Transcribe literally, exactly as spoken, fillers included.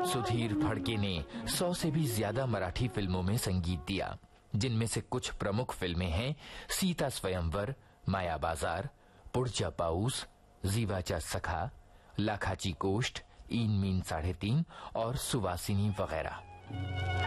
सुधीर फडके ने सौ से भी ज्यादा मराठी फिल्मों में संगीत दिया, जिनमें से कुछ प्रमुख फिल्में हैं सीता स्वयंवर, माया बाजार, पुढच्या पाऊस, जीवाचा सखा, लाखाची गोष्ट, इन मीन साढ़े तीन और सुवासिनी वगैरह।